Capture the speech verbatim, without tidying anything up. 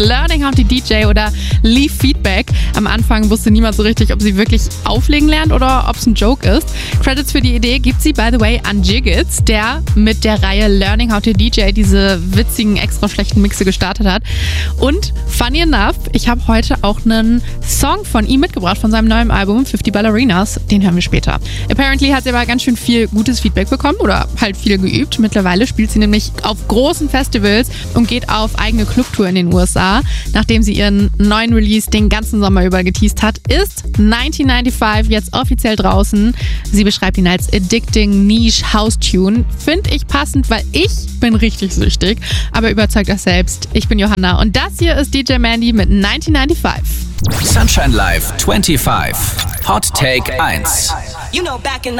Learning How to D J oder Leave Feedback. Am Anfang wusste niemand so richtig, ob sie wirklich auflegen lernt oder ob es ein Joke ist. Credits für die Idee gibt sie, by the way, an Jiggits, der mit der Reihe Learning How to D J diese witzigen, extra schlechten Mixe gestartet hat. Und funny enough, ich habe heute auch einen Song von ihm mitgebracht, von seinem neuen Album fifty Ballerinas. Den hören wir später. Apparently hat sie aber ganz schön viel gutes Feedback bekommen oder halt viel geübt. Mittlerweile spielt sie nämlich auf großen Festivals und geht auf eigene Clubtour in den U S A. Nachdem sie ihren neuen Release den ganzen Sommer über geteased hat, ist neunzehnhundertfünfundneunzig jetzt offiziell draußen. Sie beschreibt ihn als addicting Niche House Tune. Finde ich passend, weil ich bin richtig süchtig. Aber überzeugt euch selbst. Ich bin Johanna und das hier ist D J Mandy mit neunzehnhundertfünfundneunzig. Sunshine Live fünfundzwanzig. Hot Take eins. You know, back in